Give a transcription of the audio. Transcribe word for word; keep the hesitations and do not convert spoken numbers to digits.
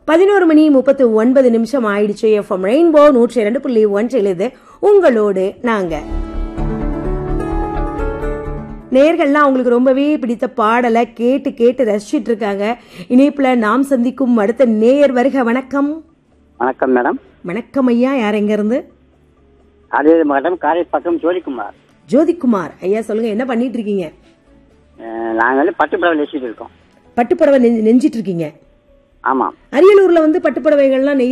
பதினோரு மணி முப்பத்து ஒன்பது நிமிஷம் ஆயிடுச்சு. எஃப்எம் ரெயின்போ நூற்றி இரண்டு புள்ளி ஒன்றில் இது உங்களோடு நாங்க. நேயர்கள்லாம் அவங்களுக்கு ரொம்பவே பிடித்த பாடலை கேட்டு கேட்டு ரசிச்சிட்டு இருக்காங்க. இணைப்புல நாம் சந்திக்கும் அடுத்த நேயர் வருக. வணக்கம். வணக்கம் மேடம். வணக்கம் ஐயா. யார் எங்க இருந்து? அது மேடம் காரைப்பக்கம் ஜோதிக்குமார். ஜோதிக்குமார் ஐயா சொல்லுங்க, என்ன பண்ணிட்டு இருக்கீங்க? நாங்க வந்து பட்டுப்புடவை நெச்சிட்டு இருக்கோம். பட்டுப்புடவை நெஞ்சிட்டு இருக்கீங்க? ஆமா. அரியலூர்ல வந்து பட்டுப்புடவைகள்லாம்